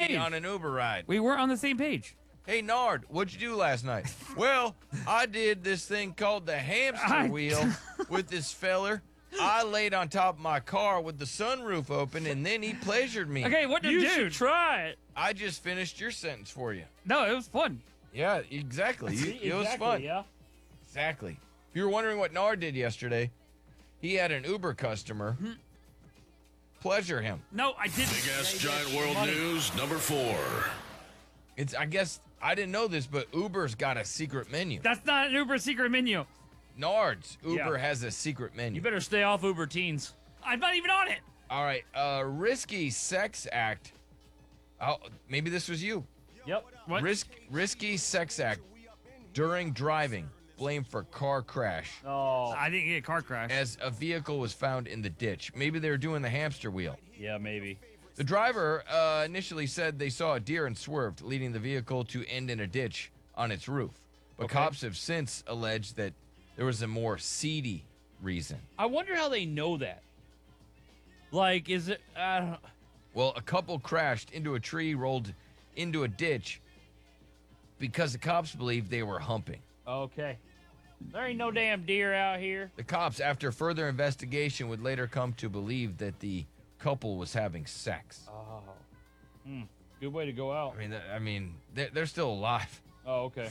page. on an Uber ride. We weren't on the same page. Hey, Nard, what'd you do last night? Well, I did this thing called the hamster wheel with this feller. I laid on top of my car with the sunroof open, and then he pleasured me. Okay, what did You you should try it. I just finished your sentence for you. No, it was fun. Yeah, exactly. It was fun. Yeah. Exactly. If you were wondering what Nard did yesterday, he had an Uber customer pleasure him. No, I didn't. Big Ass Giant World News number 4. It's, I guess, I didn't know this, but Uber's got a secret menu. That's not an Uber secret menu. Nard's Uber Yeah. has a secret menu. You better stay off Uber Teens. I'm not even on it. All right, risky sex act. Oh, maybe this was you. Yep. What? Risky sex act during driving, blamed for car crash, Oh, I didn't get a car crash. as a vehicle was found in the ditch. Maybe they were doing the hamster wheel. yeah, maybe. The driver initially said they saw a deer and swerved, leading the vehicle to end in a ditch on its roof. But Okay. cops have since alleged that there was a more seedy reason. I wonder how they know that. Like, is it? I don't. Well, a couple crashed into a tree, rolled into a ditch because the cops believed they were humping. Okay. There ain't no damn deer out here. The cops, after further investigation, would later come to believe that the couple was having sex. Oh. Good way to go out. I mean, they're still alive. Oh, okay.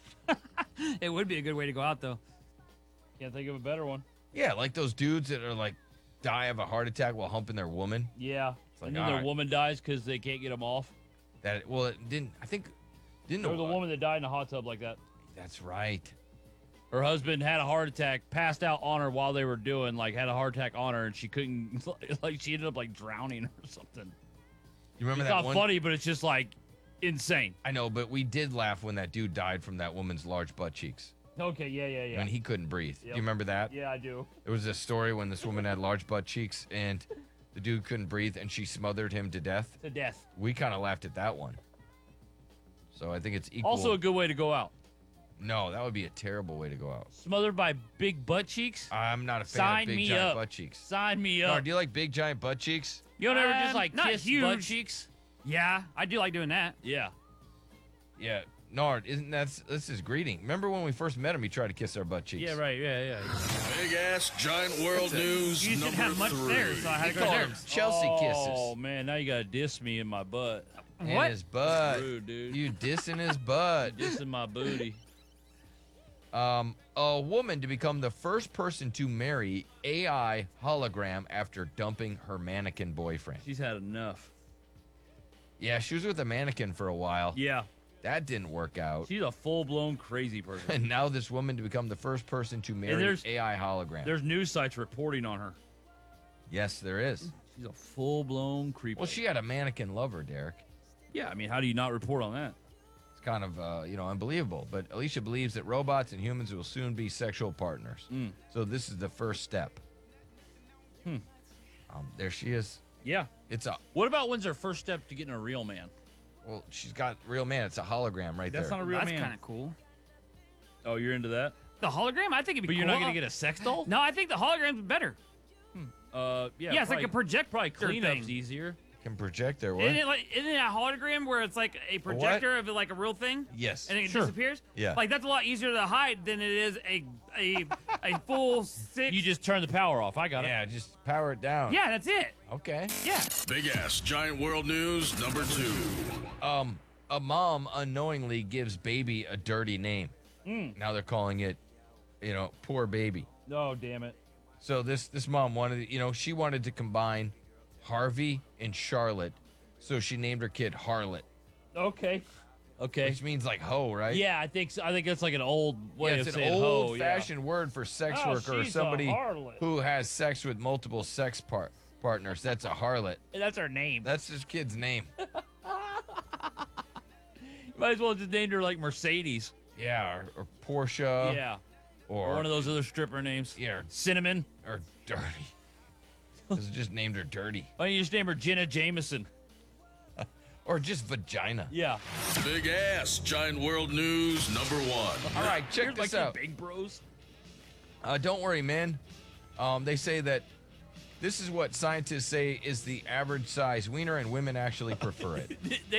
It would be a good way to go out, though. Can't think of a better one. Yeah, like those dudes that are like die of a heart attack while humping their woman. Yeah. like, And then all their right. woman dies because they can't get them off. That well, it didn't. I think didn't. There was a woman that died in a hot tub like that. That's right. Her husband had a heart attack, passed out on her while they were doing, like, had a heart attack on her, and she couldn't, like, she ended up, like, drowning or something. You remember It's that not one? funny, but it's just, like, insane. I know, but we did laugh when that dude died from that woman's large butt cheeks. Okay, yeah. When he couldn't breathe. Yep. Do you remember that? Yeah, I do. There was a story when this woman had large butt cheeks and the dude couldn't breathe and she smothered him to death. To death. We kind of laughed at that one. So I think it's equal. Also a good way to go out. No, that would be a terrible way to go out. Smothered by big butt cheeks? I'm not a fan Sign of big me giant up. butt cheeks. Sign me Nard, up. do you like big giant butt cheeks? You don't ever just, like, not kiss huge. butt cheeks? Yeah, I do like doing that. Yeah. Yeah. Nard, this is greeting. Remember when we first met him, he tried to kiss our butt cheeks. Yeah, right. Yeah. Big Ass Giant World News You didn't have number much 3. there, so I had He to go called there. him Chelsea Oh, kisses. man. Now you got to diss me in my butt. And What? his butt. Rude, dude. You dissing his butt. Dissing my booty. A woman to become the first person to marry AI hologram after dumping her mannequin boyfriend. She's had enough. Yeah, she was with a mannequin for a while. Yeah. That didn't work out. She's a full-blown crazy person. And now this woman to become the first person to marry there's- AI hologram. There's news sites reporting on her. Yes, there is. She's a full-blown creep. Well, she had a mannequin lover, Derek. Yeah, I mean, how do you not report on that? It's kind of, unbelievable. But Alicia believes that robots and humans will soon be sexual partners. So this is the first step. There she is. Yeah. It's a, What about when's her first step to getting a real man? well, she's got real man. It's a hologram right That's there. not a real That's man. kind of cool. Oh, you're into that? The hologram? I think it'd be But you're cool. not going to get a sex doll? No, I think the hologram's better. Yeah. Yeah, it's like a projector Probably cleanup's thing. easier. Can project there. What? Isn't it a hologram where it's like a projector of like a real thing? Yes. And it Sure. disappears? Yeah. Like that's a lot easier to hide than it is a full six. You just turn the power off. I got it. Yeah, just power it down. Yeah, that's it. Okay. Yeah. Big Ass Giant World News number 2. A mom unknowingly gives baby a dirty name. Now they're calling it, poor baby. Oh, damn it. So this mom wanted, she wanted to combine Harvey and Charlotte, so she named her kid Harlot, Okay. Okay. which means like hoe, right? Yeah, I think so. I think that's like an old way Yeah, of it's an saying hoe. old-fashioned word for sex Oh, worker or she's a somebody harlot. who has sex with multiple sex partners. That's a harlot. Yeah. That's her name. That's this kid's name. Might as well just named her like Mercedes. Yeah, or Portia. Yeah. Or Or one of those other stripper names. Yeah, Cinnamon. or Dirty. This is just named her Dirty. Why don't you just name her Jenna Jameson? Or just Vagina. Yeah. Big Ass Giant World News number 1. All right, check Here's this like out. the big bros. Don't worry, man. They say that this is what scientists say is the average size wiener, and women actually prefer it. They